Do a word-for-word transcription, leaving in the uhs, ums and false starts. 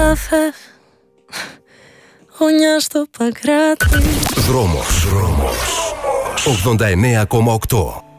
καφέ, γωνιά στο Παγκράτη. Δρόμος, δρόμος ογδόντα εννέα κόμμα οκτώ.